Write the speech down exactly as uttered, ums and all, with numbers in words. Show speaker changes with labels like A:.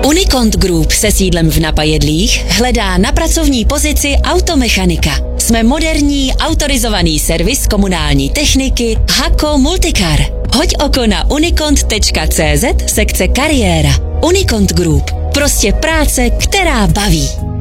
A: Unicont Group se sídlem v Napajedlích hledá na pracovní pozici automechanika. Jsme moderní, autorizovaný servis komunální techniky Hako Multicar. Hoď oko na unicont tečka cé zet sekce kariéra. Unicont Group. Prostě práce, která baví.